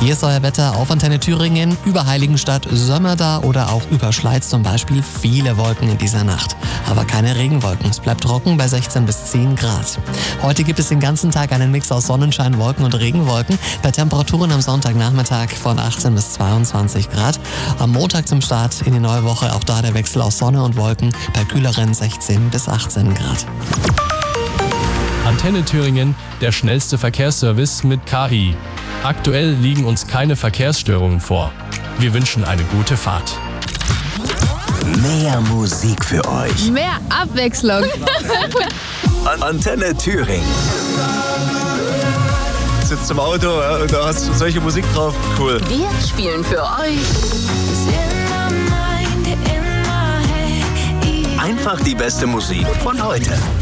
Hier ist euer Wetter auf Antenne Thüringen, über Heiligenstadt, Sömmerda oder auch über Schleiz zum Beispiel. Viele Wolken in dieser Nacht, aber keine Regenwolken. Es bleibt trocken bei 16 bis 10 Grad. Heute gibt es den ganzen Tag einen Mix aus Sonnenschein, Wolken und Regenwolken bei Temperaturen am Sonntagnachmittag von 18 bis 22 Grad. Am Montag zum Start in die neue Woche auch da der Wechsel aus Sonne und Wolken bei kühleren 16 bis 18 Grad. Antenne Thüringen, der schnellste Verkehrsservice mit KI. Aktuell liegen uns keine Verkehrsstörungen vor. Wir wünschen eine gute Fahrt. Mehr Musik für euch. Mehr Abwechslung. Antenne Thüringen. Sitzt im Auto und da hast du solche Musik drauf. Cool. Wir spielen für euch Einfach die beste Musik von heute.